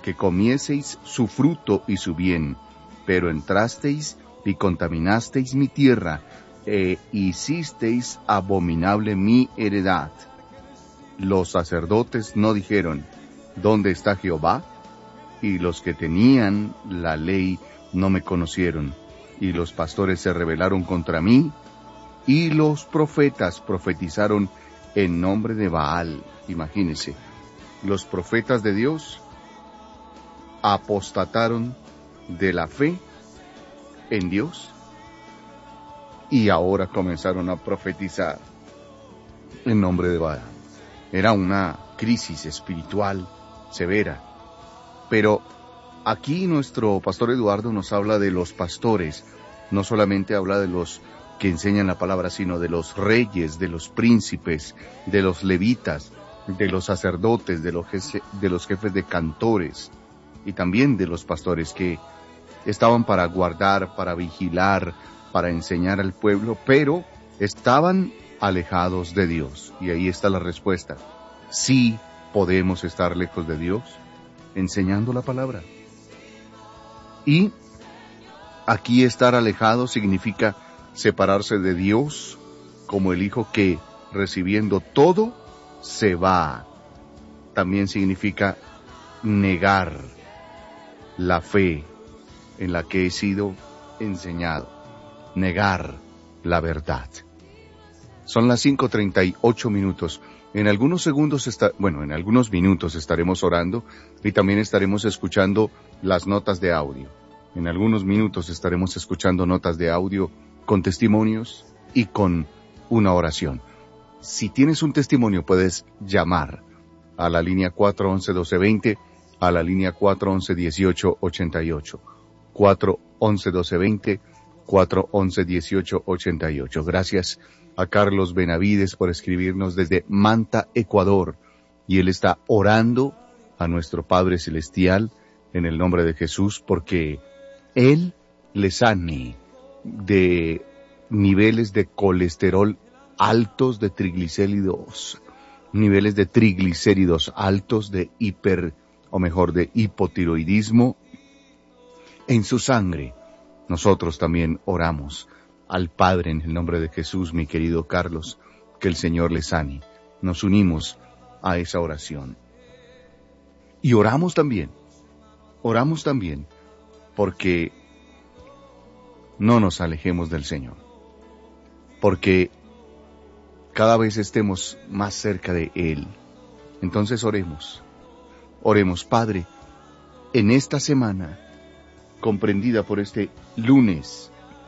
que comieseis su fruto y su bien, pero entrasteis y contaminasteis mi tierra, e hicisteis abominable mi heredad. Los sacerdotes no dijeron, ¿dónde está Jehová? Y los que tenían la ley no me conocieron, y los pastores se rebelaron contra mí, y los profetas profetizaron en nombre de Baal. Imagínense, los profetas de Dios apostataron de la fe en Dios y ahora comenzaron a profetizar en nombre de Baal. Era una crisis espiritual severa. Pero aquí nuestro pastor Eduardo nos habla de los pastores, no solamente habla de los que enseñan la palabra, sino de los reyes, de los príncipes, de los levitas, de los sacerdotes, de los jefes de cantores y también de los pastores que estaban para guardar, para vigilar, para enseñar al pueblo, pero estaban alejados de Dios. Y ahí está la respuesta. Sí podemos estar lejos de Dios, enseñando la palabra. Y aquí estar alejado significa separarse de Dios, como el hijo que, recibiendo todo, se va. También significa negar la fe en la que he sido enseñado, negar la verdad. Son las 5:38. En algunos en algunos minutos estaremos orando y también estaremos escuchando las notas de audio. En algunos minutos estaremos escuchando notas de audio con testimonios y con una oración. Si tienes un testimonio, puedes llamar a la línea 411-1220, a la línea 411-1888, 411-1220, 411-1888. Gracias a Carlos Benavides por escribirnos desde Manta, Ecuador, y él está orando a nuestro Padre Celestial en el nombre de Jesús, porque Él le sane de niveles de colesterol altos, de triglicéridos, niveles de triglicéridos altos, de hipotiroidismo en su sangre. Nosotros también oramos al Padre en el nombre de Jesús, mi querido Carlos, que el Señor le sane. Nos unimos a esa oración. Y oramos también porque no nos alejemos del Señor, porque cada vez estemos más cerca de Él. Entonces oremos, Padre, en esta semana, comprendida por este lunes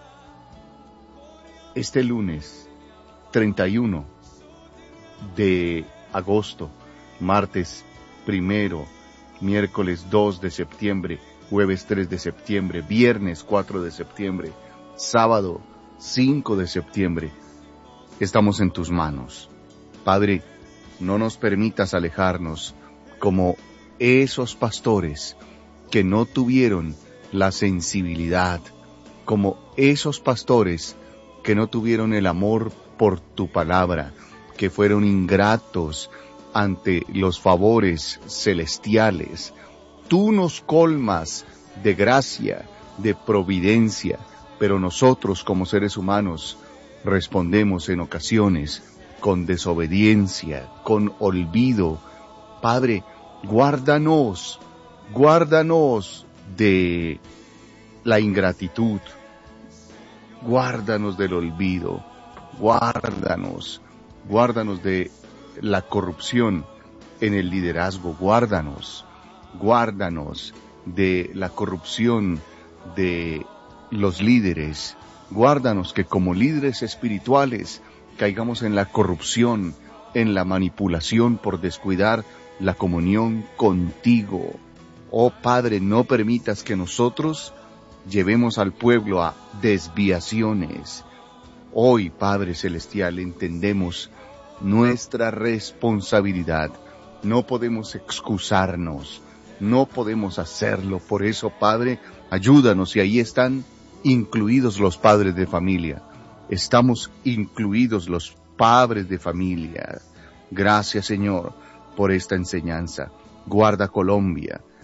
31 de agosto, martes 1, miércoles 2 de septiembre, jueves 3 de septiembre, viernes 4 de septiembre, sábado 5 de septiembre, estamos en tus manos. Padre, no nos permitas alejarnos como esos pastores que no tuvieron la sensibilidad, como esos pastores que no tuvieron el amor por tu palabra, que fueron ingratos ante los favores celestiales. Tú nos colmas de gracia, de providencia, pero nosotros como seres humanos respondemos en ocasiones con desobediencia, con olvido. Padre, guárdanos de la ingratitud, guárdanos del olvido, guárdanos de la corrupción en el liderazgo, guárdanos de la corrupción de los líderes, guárdanos que como líderes espirituales caigamos en la corrupción, en la manipulación por descuidar la comunión contigo. Oh Padre, no permitas que nosotros llevemos al pueblo a desviaciones. Hoy, Padre Celestial, entendemos nuestra responsabilidad. No podemos excusarnos, no podemos hacerlo. Por eso, Padre, ayúdanos. Y ahí están incluidos los padres de familia. Estamos incluidos los padres de familia. Gracias, Señor, por esta enseñanza. Guarda Colombia,